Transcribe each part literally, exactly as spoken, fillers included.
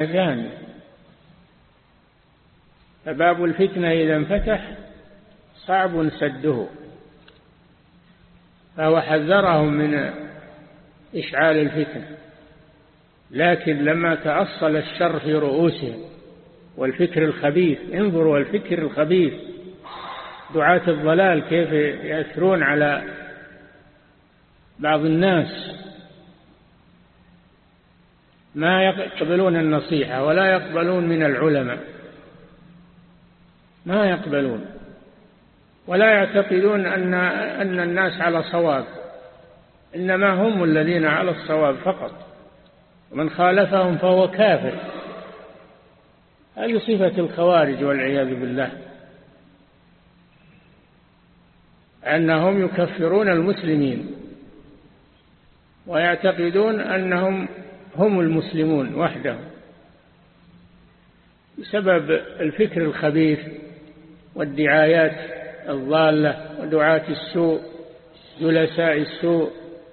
ثاني. فباب الفتنة إذا انفتح صعب سده، فهو حذرهم من إشعال الفتنة، لكن لما تأصل الشر في رؤوسهم والفكر الخبيث، انظروا الفكر الخبيث، دعاة الضلال كيف يأثرون على بعض الناس، ما يقبلون النصيحة ولا يقبلون من العلماء، ما يقبلون ولا يعتقدون أن أن الناس على صواب، إنما هم الذين على الصواب فقط، ومن خالفهم فهو كافر. هذه صفة الخوارج والعياذ بالله، أنهم يكفرون المسلمين ويعتقدون أنهم هم المسلمون وحدهم بسبب الفكر الخبيث والدعايات الضالة ودعاة السوء جلساء السوء.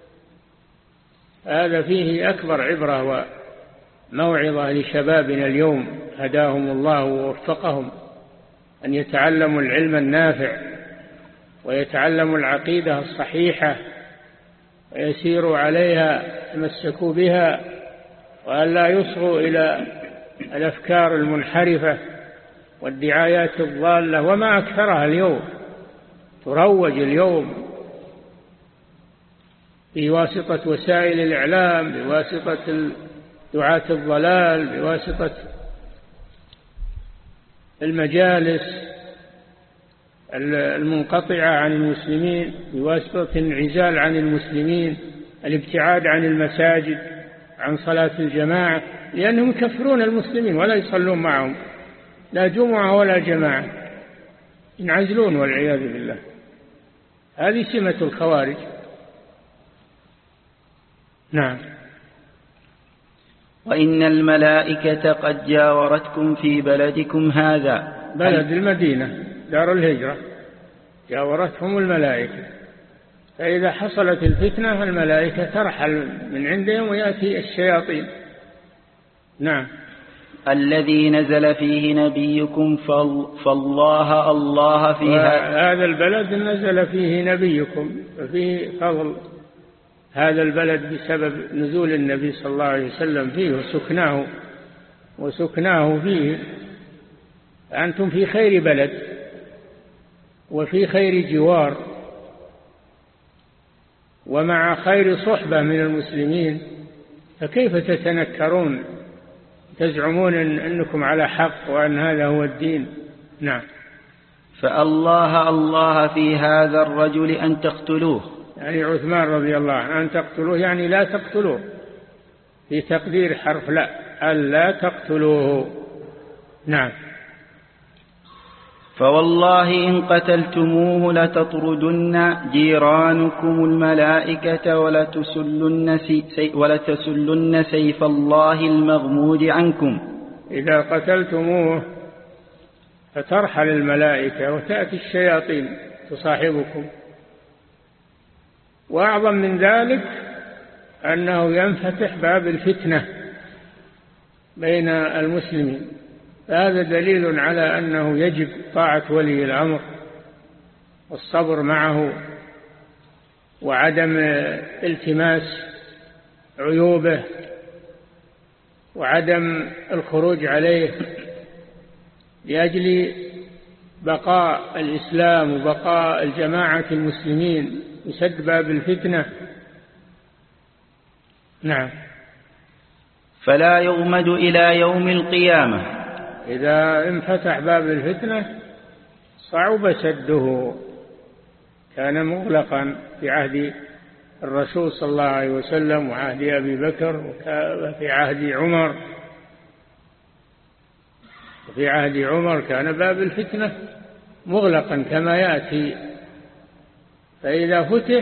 هذا فيه أكبر عبرة وموعظة لشبابنا اليوم هداهم الله ووفقهم، أن يتعلموا العلم النافع ويتعلموا العقيدة الصحيحة ويسيروا عليها يتمسكوا بها، وأن لا يصغوا إلى الأفكار المنحرفة والدعايات الضالة، وما أكثرها اليوم تروج اليوم بواسطة وسائل الإعلام، بواسطة دعاة الضلال، بواسطة المجالس المنقطعة عن المسلمين، بواسطة الانعزال عن المسلمين، الابتعاد عن المساجد، عن صلاة الجماعة، لأنهم يكفرون المسلمين ولا يصلون معهم لا جمعة ولا جماعة، ينعزلون والعياذ بالله. هذه سمة الخوارج. نعم. وإن الملائكة قد جاورتكم في بلدكم هذا، بلد المدينة دار الهجرة، جاورتهم الملائكة، فإذا حصلت الفتنة الملائكة ترحل من عندهم ويأتي الشياطين. نعم. الذي نزل فيه نبيكم فالله الله فيها، هذا البلد نزل فيه نبيكم، ففيه فضل هذا البلد بسبب نزول النبي صلى الله عليه وسلم فيه وسكناه وسكناه فيه. أنتم في خير بلد وفي خير جوار ومع خير صحبة من المسلمين، فكيف تتنكرون تزعمون إن أنكم على حق وأن هذا هو الدين؟ نعم. فالله الله في هذا الرجل أن تقتلوه، يعني عثمان رضي الله عنه أن تقتلوه يعني لا تقتلوه، في تقدير حرف لا، ألا تقتلوه. نعم. فوالله إن قتلتموه لتطردن جيرانكم الملائكة ولتسلن, سي ولتسلن سيف الله المغمود عنكم. إذا قتلتموه فترحل الملائكة وتأتي الشياطين تصاحبكم. وأعظم من ذلك أنه ينفتح باب الفتنة بين المسلمين، هذا دليل على أنه يجب طاعة ولي الأمر والصبر معه وعدم التماس عيوبه وعدم الخروج عليه لأجل بقاء الإسلام وبقاء الجماعة المسلمين، يسد باب الفتنة. نعم. فلا يغمد إلى يوم القيامة، إذا انفتح باب الفتنة صعب سده، كان مغلقا في عهد الرسول صلى الله عليه وسلم وعهد أبي بكر وفي عهد عمر، وفي عهد عمر كان باب الفتنة مغلقا كما يأتي، فإذا فتح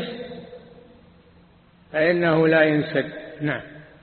فإنه لا ينسد. نعم.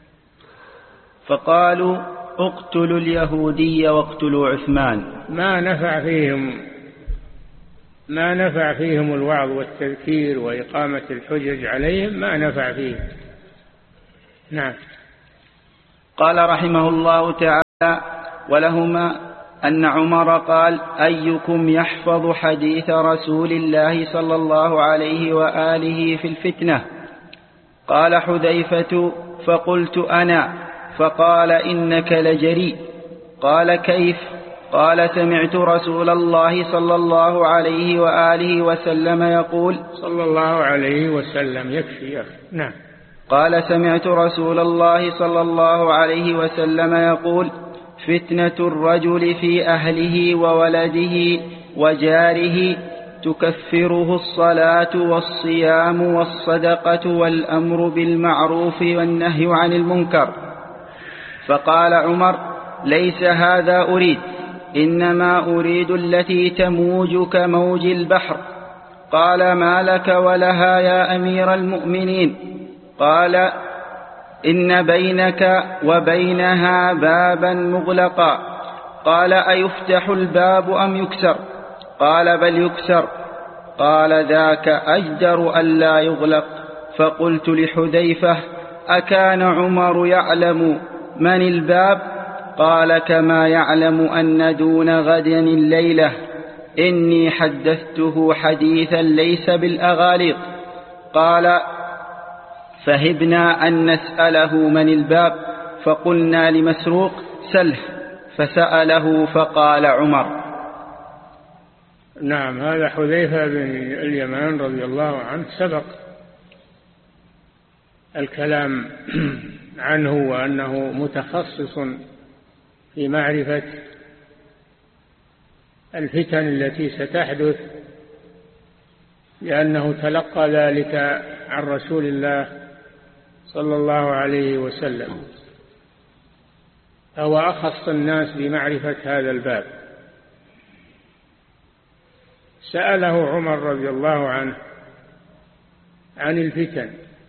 فقالوا اقتلوا اليهودي واقتلوا عثمان، ما نفع فيهم ما نفع فيهم الوعظ والتذكير وإقامة الحجج عليهم، ما نفع فيهم. نعم. قال رحمه الله تعالى ولهما أن عمر قال: أيكم يحفظ حديث رسول الله صلى الله عليه وآله في الفتنة؟ قال حذيفة: فقلت أنا. فقال: إنك لجريء. قال: كيف؟ قال: سمعت رسول الله صلى الله عليه وآله وسلم يقول صلى الله عليه وسلم يكفي يا أخي. نعم. قال: سمعت رسول الله صلى الله عليه وسلم يقول: فتنة الرجل في أهله وولده وجاره تكفره الصلاة والصيام والصدقة والأمر بالمعروف والنهي عن المنكر. فقال عمر: ليس هذا أريد، إنما أريد التي تموج كموج البحر. قال: ما لك ولها يا أمير المؤمنين؟ قال: إن بينك وبينها بابا مغلقا. قال: أيفتح الباب أم يكسر؟ قال: بل يكسر. قال: ذاك أجدر ألا يغلق. فقلت لحذيفة: أكان عمر يعلم من الباب؟ قال: كما يعلم أن دون غد الليلة. إني حدثته حديثا ليس بالأغاليط. قال: فهبنا أن نسأله من الباب، فقلنا لمسروق: سله. فسأله فقال عمر. نعم. هذا حذيفة بن اليمان رضي الله عنه سبق الكلام عنه وأنه متخصص في معرفة الفتن التي ستحدث، لأنه تلقى ذلك عن رسول الله صلى الله عليه وسلم، فهو أخص الناس بمعرفة هذا الباب. سأله عمر رضي الله عنه عن الفتن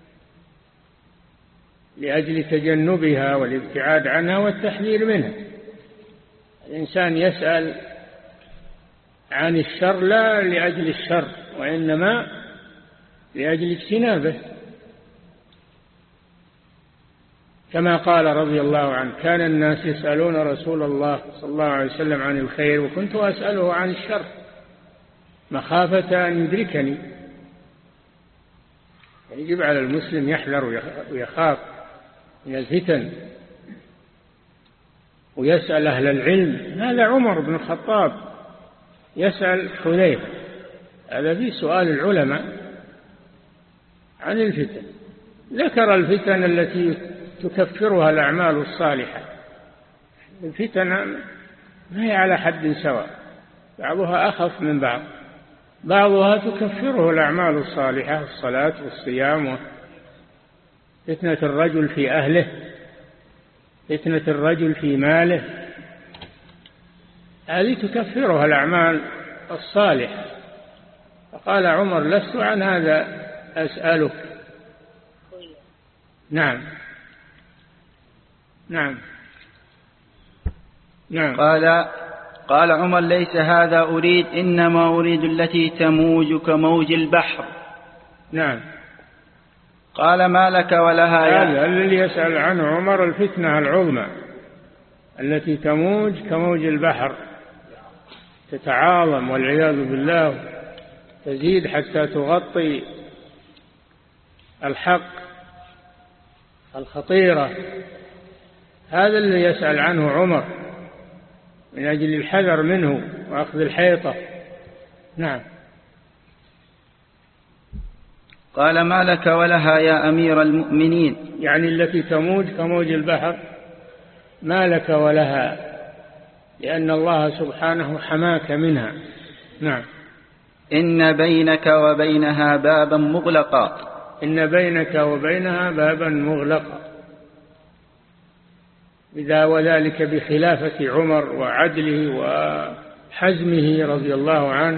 لأجل تجنبها والابتعاد عنها والتحذير منها. الإنسان يسأل عن الشر لا لأجل الشر، وإنما لأجل اجتنابه، كما قال رضي الله عنه: كان الناس يسألون رسول الله صلى الله عليه وسلم عن الخير وكنت أسأله عن الشر مخافة أن يدركني. يجب على المسلم يحذر ويخاف من الفتن ويسأل أهل العلم. هذا عمر بن الخطاب يسأل حذيفة، هذا في سؤال العلماء عن الفتن. ذكر الفتن التي تكفرها الأعمال الصالحة. الفتن ما هي على حد سواء، بعضها أخف من بعض. بعضها تكفره الأعمال الصالحة، الصلاة والصيام. فتنة الرجل في أهله، فتنة الرجل في ماله، هذه تكفرها الأعمال الصالحة. فقال عمر: لست عن هذا أسألك. نعم نعم نعم. قال قال عمر: ليس هذا أريد، إنما أريد التي تموج كموج البحر. نعم. قال: ما لك ولها؟ هذا الذي يسأل عنه عمر الفتنة العظمى التي تموج كموج البحر، تتعاظم والعياذ بالله، تزيد حتى تغطي الحق الخطيرة. هذا الذي يسأل عنه عمر من أجل الحذر منه وأخذ الحيطة. نعم. قال: ما لك ولها يا أمير المؤمنين؟ يعني التي تموج كموج البحر، ما لك ولها، لأن الله سبحانه حماك منها. نعم. إن بينك وبينها بابا مغلقا. إن بينك وبينها بابا مغلقا، إذا وذلك بخلافة عمر وعدله وحزمه رضي الله عنه،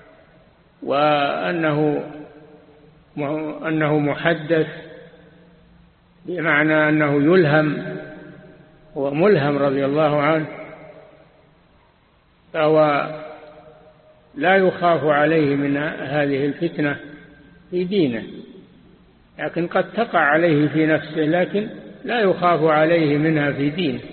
وأنه أنه محدث بمعنى أنه يلهم، هو ملهم رضي الله عنه، فهو لا يخاف عليه من هذه الفتنة في دينه، لكن قد تقع عليه في نفسه، لكن لا يخاف عليه منها في دينه.